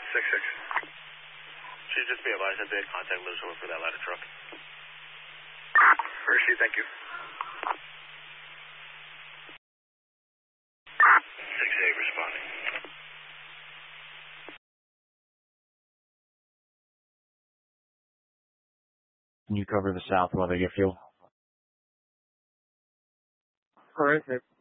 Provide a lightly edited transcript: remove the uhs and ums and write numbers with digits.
6-6. Should just be advised that they had contact with someone for that ladder truck. First, thank you. 6-8 responding. Can you cover the south while they get fuel? All right,